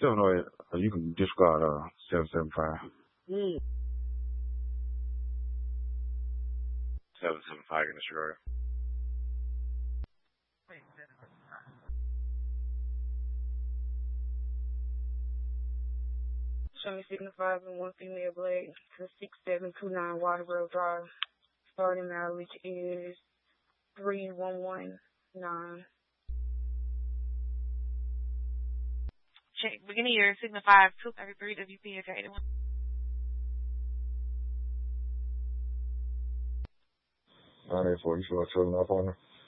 708, you can discard 775. 775 can discard. Show me signify and one female black to 6729 Waterboro Drive. Starting mileage is 3119. Check. Beginning year, signify 233 WP to 81. 984, you sure I told enough on her?